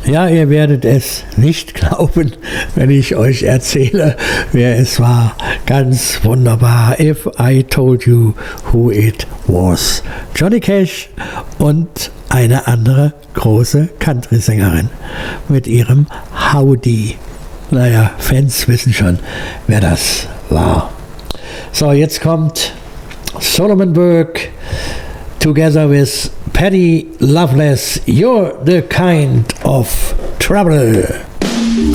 Ja, ihr werdet es nicht glauben, wenn ich euch erzähle, wer es war. Ganz wunderbar. If I told you who it was. Johnny Cash und eine andere große Country-Sängerin mit ihrem Howdy. Naja, Fans wissen schon, wer das war. So, jetzt kommt Solomon Burke together with Patty Loveless. You're the kind of trouble.